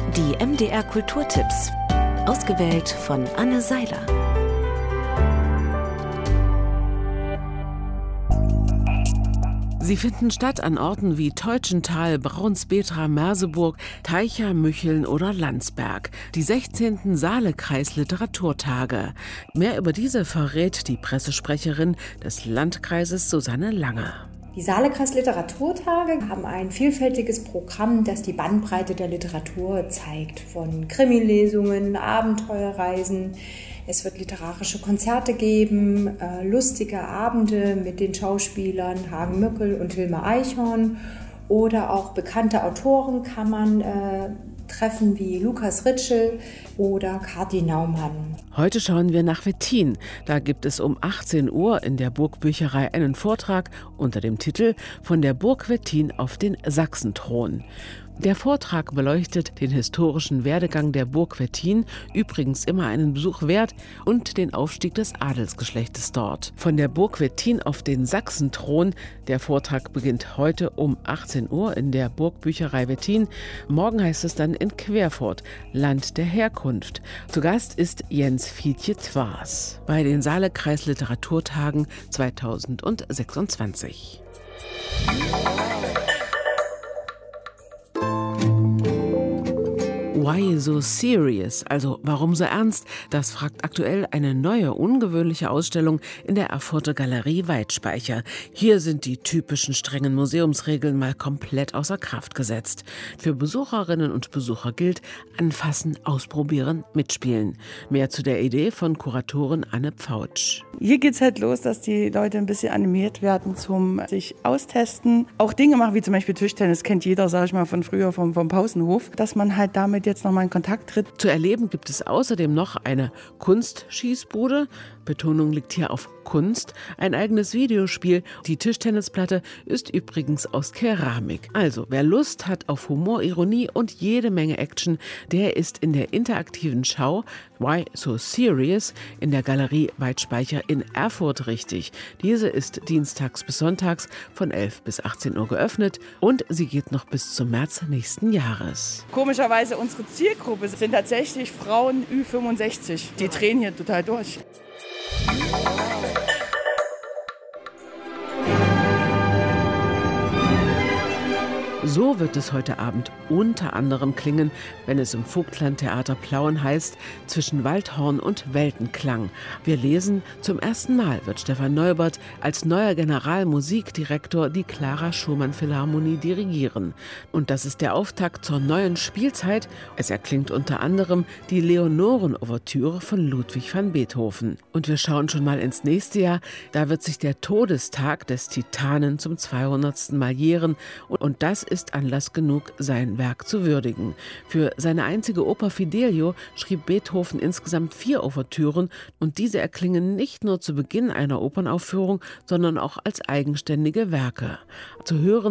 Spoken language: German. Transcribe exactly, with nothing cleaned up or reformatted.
Die M D R Kulturtipps. Ausgewählt von Anne Seiler. Sie finden statt an Orten wie Teutschenthal, Braunsbetra, Merseburg, Teicha, Mücheln oder Landsberg. Die sechzehnten Saalekreis Literaturtage. Mehr über diese verrät die Pressesprecherin des Landkreises Susanne Lange. Die Saalekreis Literaturtage haben ein vielfältiges Programm, das die Bandbreite der Literatur zeigt. Von Krimilesungen, Abenteuerreisen. Es wird literarische Konzerte geben, äh, lustige Abende mit den Schauspielern Hagen Mückel und Hilmar Eichhorn. Oder auch bekannte Autoren kann man äh, treffen wie Lukas Ritschl oder Kathi Naumann. Heute schauen wir nach Wettin. Da gibt es um achtzehn Uhr in der Burgbücherei einen Vortrag unter dem Titel »Von der Burg Wettin auf den Sachsenthron«. Der Vortrag beleuchtet den historischen Werdegang der Burg Wettin, übrigens immer einen Besuch wert, und den Aufstieg des Adelsgeschlechtes dort. Von der Burg Wettin auf den Sachsenthron. Der Vortrag beginnt heute um achtzehn Uhr in der Burgbücherei Wettin. Morgen heißt es dann in Querfurt, Land der Herkunft. Zu Gast ist Jens Fiedje-Thwaas bei den Saalekreis Literaturtagen zweitausendsechsundzwanzig. Why so serious? Also warum so ernst? Das fragt aktuell eine neue, ungewöhnliche Ausstellung in der Erfurter Galerie Weitspeicher. Hier sind die typischen strengen Museumsregeln mal komplett außer Kraft gesetzt. Für Besucherinnen und Besucher gilt: anfassen, ausprobieren, mitspielen. Mehr zu der Idee von Kuratorin Anne Pfautsch. Hier geht's halt los, dass die Leute ein bisschen animiert werden zum sich austesten. Auch Dinge machen, wie zum Beispiel Tischtennis, kennt jeder, sag ich mal, von früher vom, vom Pausenhof, dass man halt damit jetzt nochmal in Kontakt tritt. Zu erleben gibt es außerdem noch eine Kunstschießbude. Betonung liegt hier auf Kunst. Ein eigenes Videospiel. Die Tischtennisplatte ist übrigens aus Keramik. Also, wer Lust hat auf Humor, Ironie und jede Menge Action, der ist in der interaktiven Schau Why So Serious in der Galerie Weitspeicher in Erfurt richtig. Diese ist dienstags bis sonntags von elf bis achtzehn Uhr geöffnet und sie geht noch bis zum März nächsten Jahres. Komischerweise, unsere Zielgruppe sind tatsächlich Frauen Ü fünfundsechzig. Die drehen hier total durch. So wird es heute Abend unter anderem klingen, wenn es im Vogtlandtheater Plauen heißt, zwischen Waldhorn und Weltenklang. Wir lesen, zum ersten Mal wird Stefan Neubert als neuer Generalmusikdirektor die Clara Schumann Philharmonie dirigieren. Und das ist der Auftakt zur neuen Spielzeit. Es erklingt unter anderem die Leonoren-Ouvertüre von Ludwig van Beethoven. Und wir schauen schon mal ins nächste Jahr. Da wird sich der Todestag des Titanen zum zweihundertsten Mal jähren. Und das ist ist Anlass genug, sein Werk zu würdigen. Für seine einzige Oper Fidelio schrieb Beethoven insgesamt vier Ouvertüren und diese erklingen nicht nur zu Beginn einer Opernaufführung, sondern auch als eigenständige Werke. Zu hören